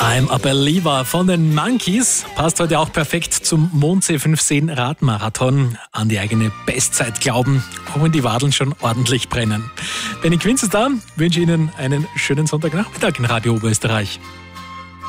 I'm a Believer von den Monkeys passt heute auch perfekt zum Mondsee 15 Radmarathon. An die eigene Bestzeit glauben, auch wenn die Wadeln schon ordentlich brennen. Benny Quinz ist da, wünsche Ihnen einen schönen Sonntagnachmittag in Radio Oberösterreich.